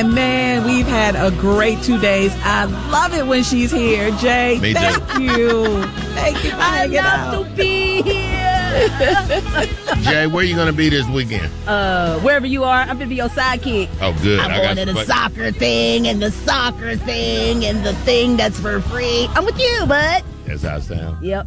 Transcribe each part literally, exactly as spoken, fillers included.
And, man, we've had a great two days. I love it when she's here, Jay. Me Thank too. you. Thank you for hanging out. I love to be here. Jay, where you going to be this weekend? Uh, wherever you are, I'm going to be your sidekick. Oh, good. I'm I going got to the but- soccer thing and the soccer thing and the thing that's for free. I'm with you, bud. That's how it sounds. Yep.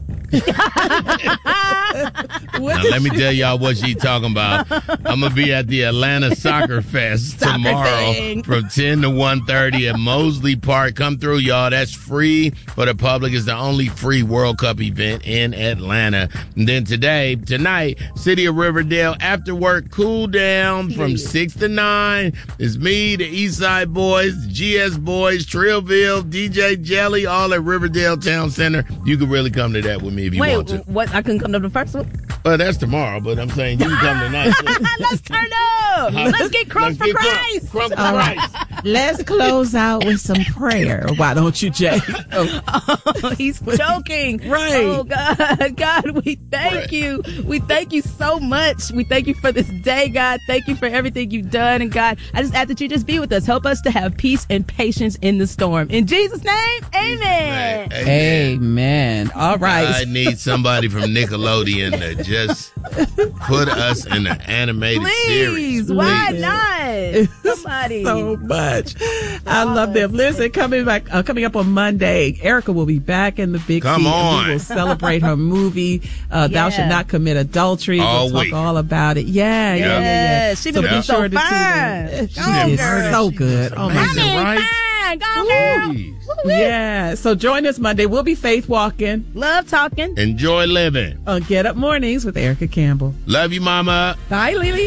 Now, let me tell y'all what she's talking about. I'm going to be at the Atlanta Soccer Fest Soccer tomorrow thing. from ten to one thirty at Mosley Park. Come through, y'all. That's free for the public. It's the only free World Cup event in Atlanta. And then today, tonight, City of Riverdale after work cool down from Yeah. six to nine. It's me, the Eastside Boys, G S Boys, Trillville, D J Jelly, all at Riverdale Town Center. You can really come to that with me if you Wait, want to. what? I couldn't come to the first one? Well, that's tomorrow, but I'm saying you can come tonight. too. Let's turn up. Let's get crunk Let's for get Christ. Crunk, crunk for All right. Christ. Let's close out with some prayer. Why don't you, Jay? Oh, he's joking. Right. Oh, God. God, we thank Right. you. We thank you so much. We thank you for this day, God. Thank you for everything you've done. And, God, I just ask that you just be with us. Help us to have peace and patience in the storm. In Jesus' name, amen. Amen. Amen. All right. I need somebody from Nickelodeon to just put us in an animated Please. series. Why Please. not? Somebody. So much. I love them. Listen, coming back, uh, coming up on Monday, Erica will be back in the big Come seat, on. and we will celebrate her movie, uh, Thou Yeah. Shalt Not Commit Adultery. All we'll talk week. all about it. Yeah, yeah, yeah, yeah. Yeah, she been be looking so sure to tune in. fine. She Go, is girl. so good. Oh my Amazing, God. right? Fine. Go, girl. Please. Yeah. So join us Monday. We'll be faith walking Love talking. Enjoy living. on Get Up Mornings with Erica Campbell. Love you, mama. Bye, Lily.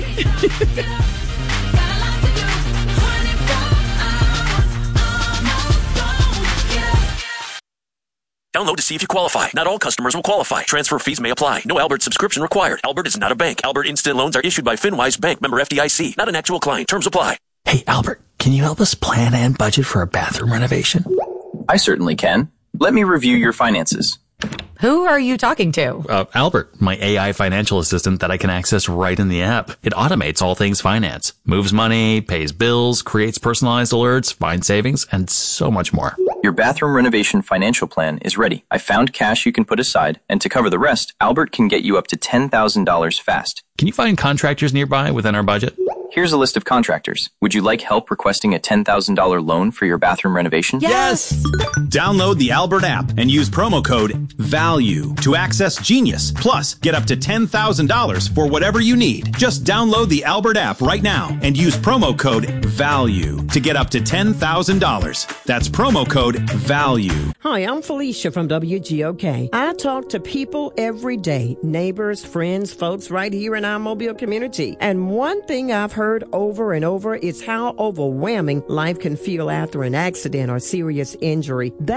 Download to see if you qualify. Not all customers will qualify. Transfer fees may apply. No Albert subscription required. Albert is not a bank. Albert Instant Loans are issued by FinWise Bank, member F D I C. Not an actual client. Terms apply. Hey, Albert, can you help us plan and budget for a bathroom renovation? I certainly can. Let me review your finances. Who are you talking to? Uh, Albert, my A I financial assistant that I can access right in the app. It automates all things finance, moves money, pays bills, creates personalized alerts, finds savings, and so much more. Your bathroom renovation financial plan is ready. I found cash you can put aside, and to cover the rest, Albert can get you up to ten thousand dollars fast. Can you find contractors nearby within our budget? Here's a list of contractors. Would you like help requesting a ten thousand dollars loan for your bathroom renovation? Yes. Download the Albert app and use promo code VALUE to access Genius. Plus, get up to ten thousand dollars for whatever you need. Just download the Albert app right now and use promo code VALUE to get up to ten thousand dollars. That's promo code VALUE. Hi, I'm Felicia from W G O K. I talk to people every day, neighbors, friends, folks right here in our Mobile community. And one thing I've heard over and over is how overwhelming life can feel after an accident or serious injury. That